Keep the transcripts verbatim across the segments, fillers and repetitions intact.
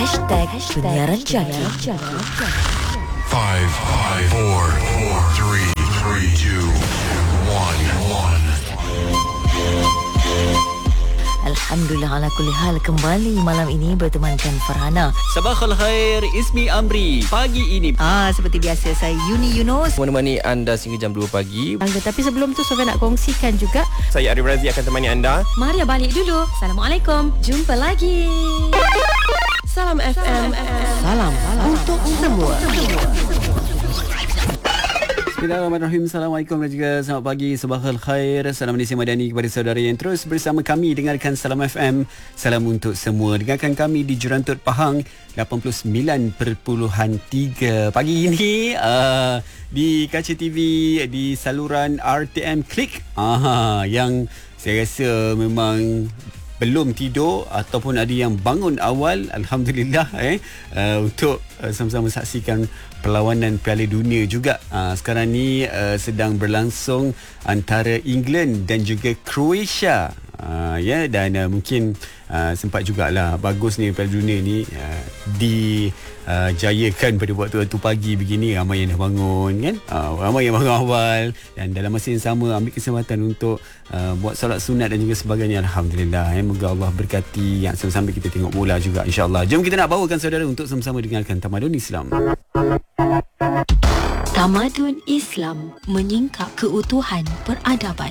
Hashtag Penyiaran Jaki. Five, five, four, four, three, three, two, one, one. Alhamdulillah ala kulli hal, kembali malam ini bertemankan Farhana. Sabahal khair, Ismi Amri. Pagi ini Ah, seperti biasa saya Yuni Yunus menemani anda sehingga jam dua pagi. Tapi sebelum tu Sofia nak kongsikan juga. Saya Arif Razi akan temani anda. Maria balik dulu. Assalamualaikum. Jumpa lagi. Salam F M. Salam untuk semua. Bismillahirrahmanirrahim. Assalamualaikum dan juga selamat pagi, sabahal khair. Salam Malaysia Madani kepada saudara yang terus bersama kami dengarkan Salam F M. Salam untuk semua. Dengarkan kami di Jurantut Pahang lapan puluh sembilan perpuluhan tiga pagi ini uh, di Kaca T V di saluran R T M Klik. Aha, yang saya rasa memang belum tidur ataupun ada yang bangun awal, alhamdulillah eh uh, untuk uh, sama-sama saksikan perlawanan Piala Dunia juga. Uh, sekarang ni uh, sedang berlangsung antara England dan juga Croatia. Uh, ya yeah, dan uh, mungkin uh, sempat jugalah bagus ni Piala Dunia ni uh, dijayakan uh, pada waktu-waktu pagi begini. Ramai yang dah bangun kan, uh, ramai yang bangun awal dan dalam masa yang sama ambil kesempatan untuk uh, buat solat sunat dan juga sebagainya. Alhamdulillah eh, moga Allah berkati yang sambil kita tengok bola juga, insya-Allah. Jom kita nak bawakan saudara untuk sama-sama dengarkan Tamadun Islam. Tamadun Islam menyingkap keutuhan peradaban.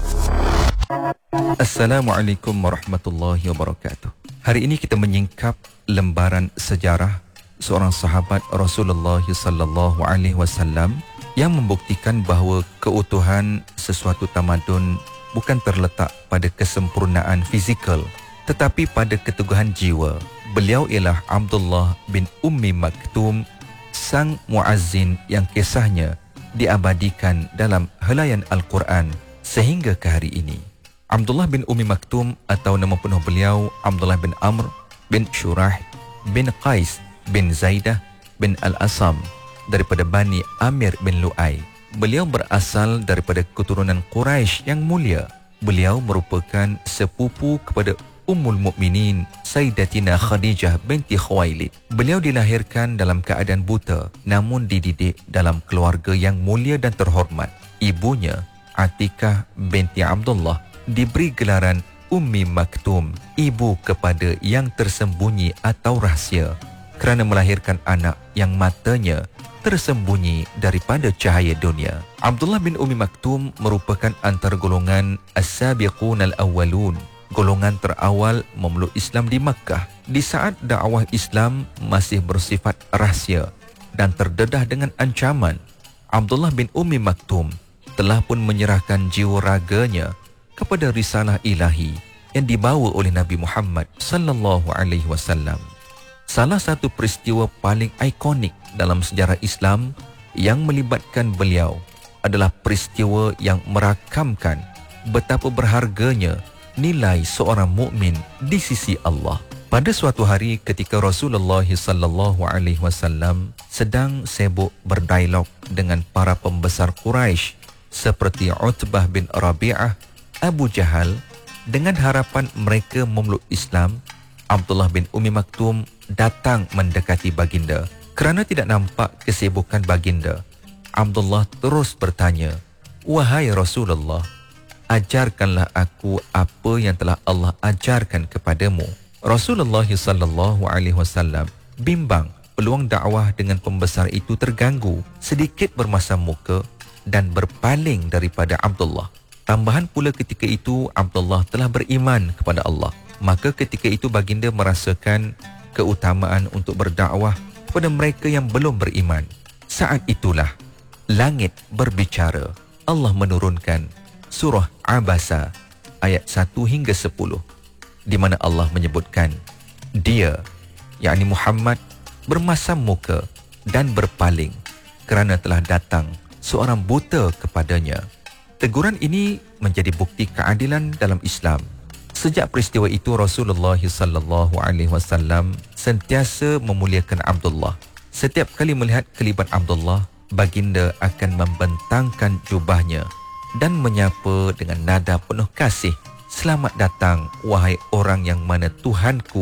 Assalamualaikum warahmatullahi wabarakatuh. Hari ini kita menyingkap lembaran sejarah seorang sahabat Rasulullah sallallahu alaihi wasallam yang membuktikan bahawa keutuhan sesuatu tamadun bukan terletak pada kesempurnaan fizikal tetapi pada keteguhan jiwa. Beliau ialah Abdullah bin Ummi Maktum, sang muazzin yang kisahnya diabadikan dalam helaian Al-Quran sehingga ke hari ini. Abdullah bin Ummi Maktum atau nama penuh beliau Abdullah bin Amr bin Shurah bin Qais bin Zaidah bin Al-Asam daripada Bani Amir bin Lu'ay. Beliau berasal daripada keturunan Quraisy yang mulia. Beliau merupakan sepupu kepada Ummul Mukminin Sayyidatina Khadijah binti Khuwailid. Beliau dilahirkan dalam keadaan buta namun dididik dalam keluarga yang mulia dan terhormat. Ibunya Atikah binti Abdullah diberi gelaran Ummi Maktum, ibu kepada yang tersembunyi atau rahsia, kerana melahirkan anak yang matanya tersembunyi daripada cahaya dunia. Abdullah bin Ummi Maktum merupakan antara golongan As-Sabiqun Al-Awwalun, golongan terawal memeluk Islam di Makkah. Di saat dakwah Islam masih bersifat rahsia dan terdedah dengan ancaman, Abdullah bin Ummi Maktum telah pun menyerahkan jiwa raganya kepada risalah ilahi yang dibawa oleh Nabi Muhammad sallallahu alaihi wasallam. Salah satu peristiwa paling ikonik dalam sejarah Islam yang melibatkan beliau adalah peristiwa yang merakamkan betapa berharganya nilai seorang mukmin di sisi Allah. Pada suatu hari ketika Rasulullah sallallahu alaihi wasallam sedang sibuk berdialog dengan para pembesar Quraisy seperti Utbah bin Rabi'ah, Abu Jahal, dengan harapan mereka memeluk Islam, Abdullah bin Ummi Maktum datang mendekati baginda. Kerana tidak nampak kesibukan baginda, Abdullah terus bertanya, "Wahai Rasulullah, ajarkanlah aku apa yang telah Allah ajarkan kepadamu." Rasulullah sallallahu alaihi wasallam bimbang peluang dakwah dengan pembesar itu terganggu, sedikit bermasam muka dan berpaling daripada Abdullah. Tambahan pula ketika itu Abdullah telah beriman kepada Allah. Maka ketika itu baginda merasakan keutamaan untuk berdakwah kepada mereka yang belum beriman. Saat itulah langit berbicara. Allah menurunkan surah Abasa ayat satu hingga sepuluh, di mana Allah menyebutkan dia, yakni Muhammad, bermasam muka dan berpaling kerana telah datang seorang buta kepadanya. Teguran ini menjadi bukti keadilan dalam Islam. Sejak peristiwa itu Rasulullah sallallahu alaihi wasallam sentiasa memuliakan Abdullah. Setiap kali melihat kelibat Abdullah, baginda akan membentangkan jubahnya dan menyapa dengan nada penuh kasih, "Selamat datang wahai orang yang mana Tuhanku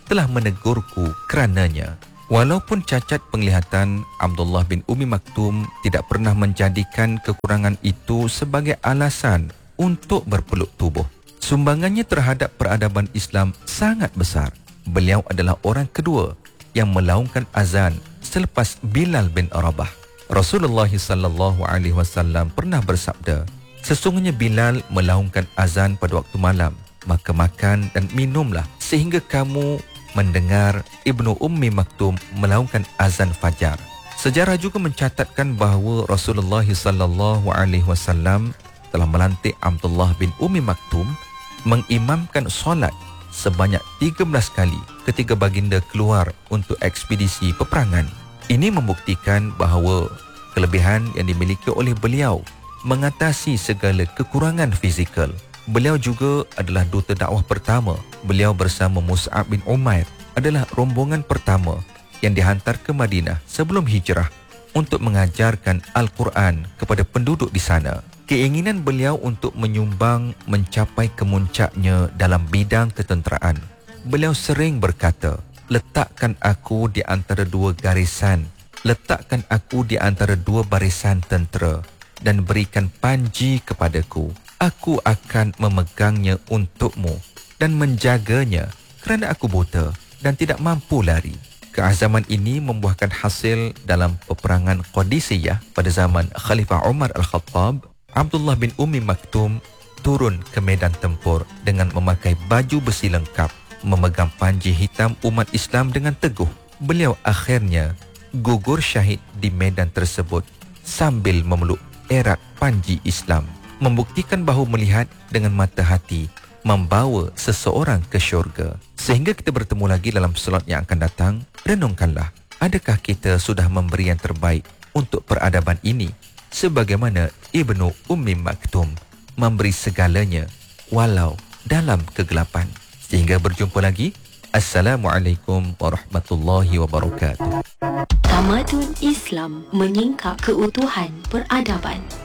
telah menegurku kerananya. Walaupun cacat penglihatan, Abdullah bin Ummi Maktum tidak pernah menjadikan kekurangan itu sebagai alasan untuk berpeluk tubuh. Sumbangannya terhadap peradaban Islam sangat besar. Beliau adalah orang kedua yang melaungkan azan selepas Bilal bin Rabah. Rasulullah sallallahu alaihi wasallam pernah bersabda, sesungguhnya Bilal melaungkan azan pada waktu malam, maka makan dan minumlah sehingga kamu mendengar Ibnu Ummi Maktum melaungkan azan fajar. Sejarah juga mencatatkan bahawa Rasulullah sallallahu alaihi wasallam telah melantik Abdullah bin Ummi Maktum mengimamkan solat sebanyak tiga belas kali ketika baginda keluar untuk ekspedisi peperangan. Ini membuktikan bahawa kelebihan yang dimiliki oleh beliau mengatasi segala kekurangan fizikal. Beliau juga adalah duta dakwah pertama. Beliau bersama Mus'ab bin Umair adalah rombongan pertama yang dihantar ke Madinah sebelum hijrah untuk mengajarkan Al-Quran kepada penduduk di sana. Keinginan beliau untuk menyumbang mencapai kemuncaknya dalam bidang ketenteraan. Beliau sering berkata, letakkan aku di antara dua garisan, letakkan aku di antara dua barisan tentera dan berikan panji kepadaku. Aku akan memegangnya untukmu dan menjaganya kerana aku buta dan tidak mampu lari. Keazaman ini membuahkan hasil dalam peperangan Qadisiyah pada zaman Khalifah Umar Al-Khattab. Abdullah bin Ummi Maktum turun ke medan tempur dengan memakai baju besi lengkap, memegang panji hitam umat Islam dengan teguh. Beliau akhirnya gugur syahid di medan tersebut sambil memeluk erat panji Islam, membuktikan bahawa melihat dengan mata hati membawa seseorang ke syurga. Sehingga kita bertemu lagi dalam slot yang akan datang, renungkanlah, adakah kita sudah memberi yang terbaik untuk peradaban ini sebagaimana Ibnu Ummi Maktum memberi segalanya walau dalam kegelapan. Sehingga berjumpa lagi. Assalamualaikum warahmatullahi wabarakatuh. Tamadun Islam menyingkap keutuhan peradaban.